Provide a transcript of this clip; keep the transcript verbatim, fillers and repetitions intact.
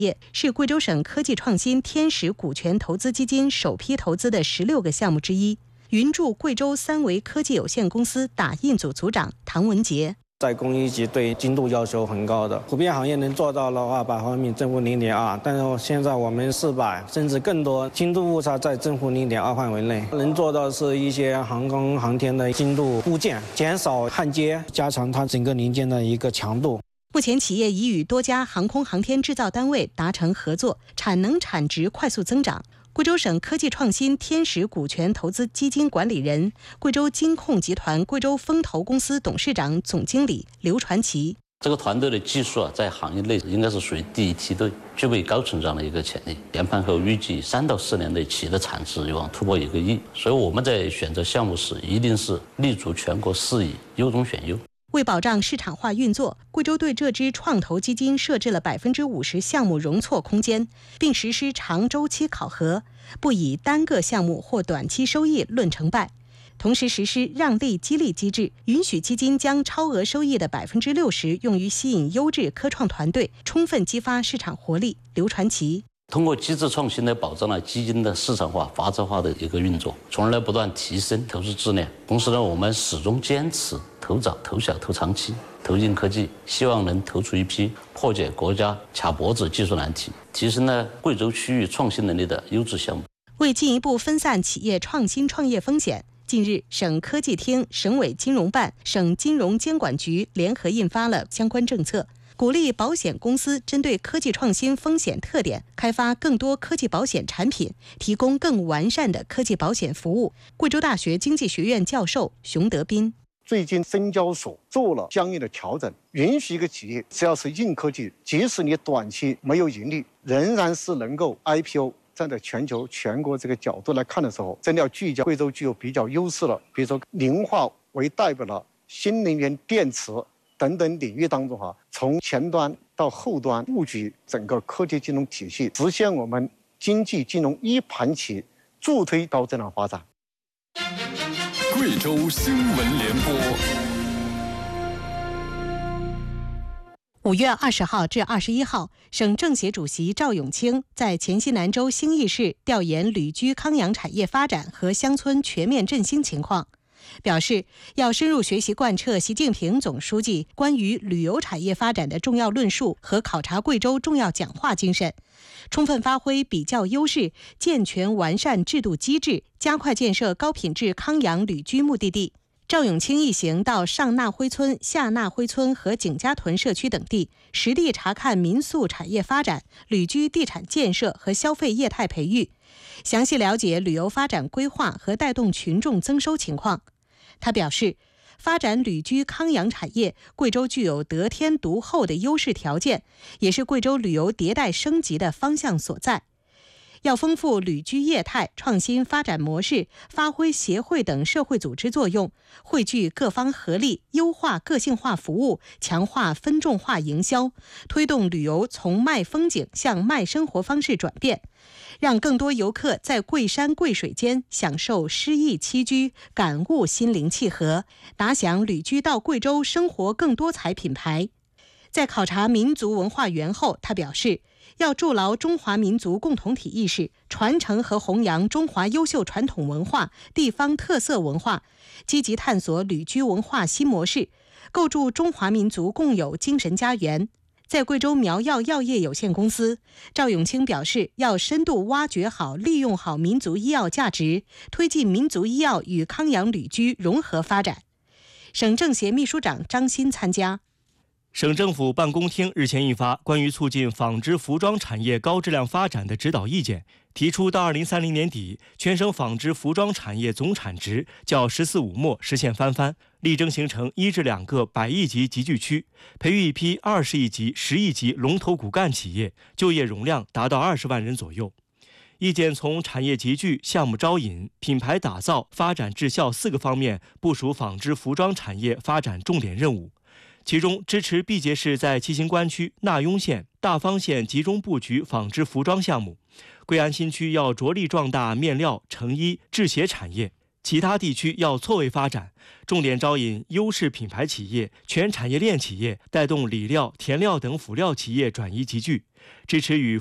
业，是贵州省科技创新天使股权投资基金首批投资的十六个项目之一。云筑贵州三维科技有限公司打印组组长唐文杰。 在工艺级对精度要求很高的，普遍行业能做到了二百毫米正负零点二，但是现在我们四百甚至更多，精度误差在正负零点二范围内，能做到是一些航空航天的精度部件，减少焊接，加强它整个零件的一个强度。 目前，企业已与多家航空航天制造单位达成合作，产能产值快速增长。贵州省科技创新天使股权投资基金管理人、贵州金控集团贵州风投公司董事长、总经理刘传奇。 这个团队的技术啊，在行业内应该是属于第一梯队，具备高成长的一个潜力。研判后预计三到四年内企业的产值有望突破一个亿，所以我们在选择项目时一定是立足全国四亿，优中选优。 为保障市场化运作，贵州对这支创投基金设置了百分之五十项目容错空间，并实施长周期考核，不以单个项目或短期收益论成败。同时实施让利激励机制，允许基金将超额收益的百分之六十用于吸引优质科创团队，充分激发市场活力。刘传奇。 通过机制创新来保障了基金的市场化、法治化的一个运作，从而来不断提升投资质量。同时呢，我们始终坚持投早、投小、投长期，投进科技，希望能投出一批破解国家卡脖子技术难题，提升了贵州区域创新能力的优质项目。 为进一步分散企业创新创业风险，近日，省科技厅、省委金融办、省金融监管局联合印发了相关政策，鼓励保险公司针对科技创新风险特点，开发更多科技保险产品，提供更完善的科技保险服务。贵州大学经济学院教授熊德斌。 最近深交所做了相应的调整，允许一个企业只要是硬科技，即使你短期没有盈利，仍然是能够 I P O。站在全球全国这个角度来看的时候，真的要聚焦贵州具有比较优势了，比如说磷化为代表了新能源电池等等领域当中哈，从前端到后端布局整个科技金融体系，实现我们经济金融一盘棋，助推高质量发展。 贵州新闻联播。 五月二十号至二十一号，省政协主席赵永清在黔西南州兴义市调研旅居康养产业发展和乡村全面振兴情况，表示要深入学习贯彻习近平总书记关于旅游产业发展的重要论述和考察贵州重要讲话精神，充分发挥比较优势，健全完善制度机制，加快建设高品质康养旅居目的地。赵永清一行到上纳辉村、下纳辉村和景家屯社区等地，实地查看民宿产业发展、旅居地产建设和消费业态培育，详细了解旅游发展规划和带动群众增收情况。他表示，发展旅居康养产业，贵州具有得天独厚的优势条件，也是贵州旅游迭代升级的方向所在。要丰富旅居业态，创新发展模式，发挥协会等社会组织作用，汇聚各方合力，优化个性化服务，强化分众化营销，推动旅游从卖风景向卖生活方式转变，让更多游客在贵山贵水间享受诗意栖居，感悟心灵契合，打响旅居到贵州生活更多彩品牌。在考察民族文化园后，他表示，要筑牢中华民族共同体意识，传承和弘扬中华优秀传统文化、地方特色文化，积极探索旅居文化新模式，构筑中华民族共有精神家园。在贵州苗药药业有限公司，赵永清表示，要深度挖掘好、利用好民族医药价值，推进民族医药与康养旅居融合发展。省政协秘书长张欣参加。 省政府办公厅日前印发关于促进纺织服装产业高质量发展的指导意见，提出到二零三零年底，全省纺织服装产业总产值较“十四五”末实现翻番，力争形成一至两个百亿级集聚区，培育一批二十亿级、十亿级龙头骨干企业，就业容量达到二十万人左右。意见从产业集聚、项目招引、品牌打造、发展质效四个方面部署纺织服装产业发展重点任务。其中，支持毕节市在七星关区、纳雍县、大方县集中布局纺织服装项目；贵安新区要着力壮大面料、成衣、制鞋产业；其他地区要错位发展，重点招引优势品牌企业、全产业链企业，带动理料、填料等辅料企业转移集聚， 支持与